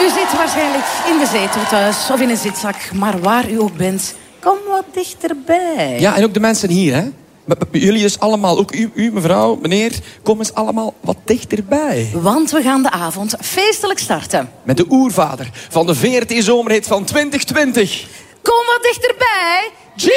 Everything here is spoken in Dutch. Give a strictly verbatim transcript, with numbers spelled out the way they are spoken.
U zit waarschijnlijk in de zetel thuis of in een zitzak. Maar waar u ook bent, kom wat dichterbij. Ja, en ook de mensen hier, hè. Jullie dus allemaal, ook u, u, mevrouw, meneer, kom eens allemaal wat dichterbij. Want we gaan de avond feestelijk starten. Met de oervader van de V R T Zomerhit van twintig twintig. Kom wat dichterbij.